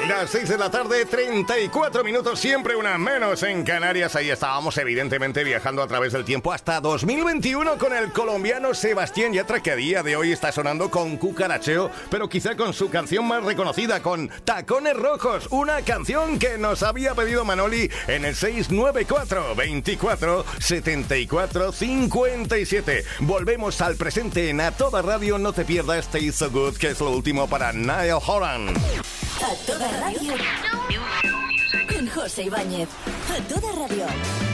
Las 6 de la tarde, 34 minutos, siempre una menos en Canarias. Ahí estábamos, evidentemente, viajando a través del tiempo hasta 2021 con el colombiano Sebastián Yatra, que a día de hoy está sonando con Cucaracheo, pero quizá con su canción más reconocida, con Tacones Rojos, una canción que nos había pedido Manoli en el 694 24 74 57. Volvemos al presente en A Toda Radio. No te pierdas Stay So Good, que es lo último para Niall Horan. A Toda Radio con José Ibáñez. A Toda Radio.